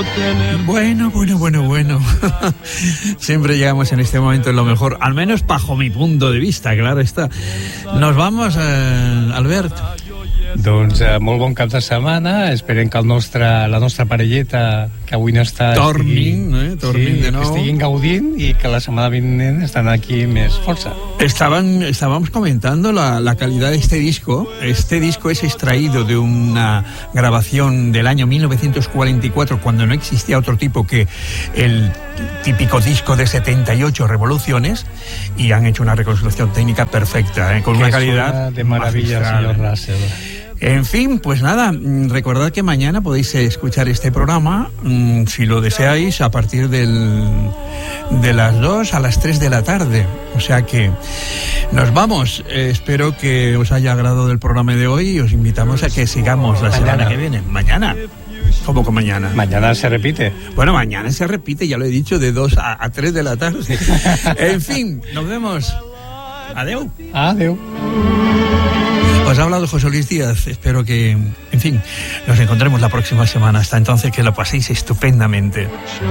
Bueno. Siempre llegamos en este momento en lo mejor, al menos bajo mi punto de vista, claro está. Nos vamos, Albert. Doncs molt bon cap de setmana. Esperem que la nostra parelleta, que avui no està, tornin de nou, que estiguin gaudint i que la setmana vinent estan aquí més força. Estábamos comentando la calidad de este disco. Este disco es extraído de una grabación del año 1944, cuando no existía otro tipo que el típico disco de 78 revoluciones, y han hecho una reconstrucción técnica perfecta, con una calidad de maravilla, señor Russell. En fin, pues nada, recordad que mañana podéis escuchar este programa, si lo deseáis, a partir de las 2 a las 3 de la tarde. O sea que nos vamos. Espero que os haya agradado el programa de hoy y os invitamos a que sigamos la semana que viene. Mañana. ¿Cómo que mañana? Mañana se repite. Bueno, mañana se repite, ya lo he dicho, de 2 a 3 de la tarde. En fin, nos vemos. Adeu. Os ha hablado José Luis Díaz. Espero que, en fin, nos encontremos la próxima semana. Hasta entonces, que lo paséis estupendamente.